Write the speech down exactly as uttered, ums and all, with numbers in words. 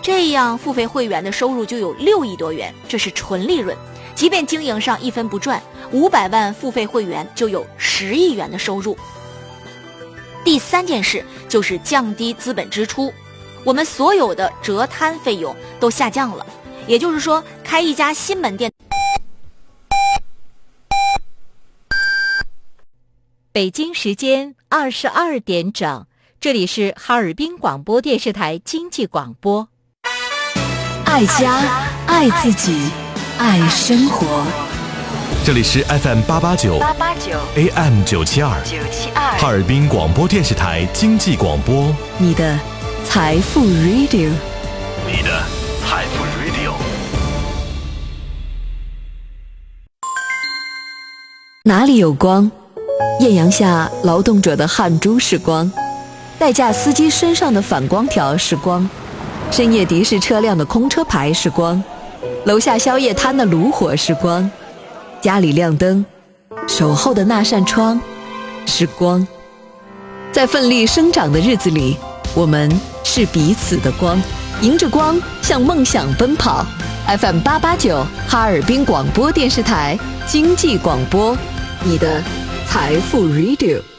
这样付费会员的收入就有六亿多元，这是纯利润。即便经营上一分不赚，五百万付费会员就有十亿元的收入。第三件事就是降低资本支出，我们所有的折摊费用都下降了，也就是说，开一家新门店。 北京时间二十二点整，这里是哈尔滨广播电视台经济广播。 爱家，爱自己，爱生活。 这里是 F M 八八九 A M 九七二哈尔滨广播电视台经济广播， 你的财富 Radio， 你的财富 Radio。 哪里有光？艳阳下劳动者的汗珠是光，代驾司机身上的反光条是光，深夜的士车辆的空车牌是光，楼下宵夜摊的炉火是光，家里亮灯，守候的那扇窗是光。在奋力生长的日子里，我们是彼此的光，迎着光向梦想奔跑。 F M 八八九哈尔滨广播电视台经济广播，你的财富 Radio。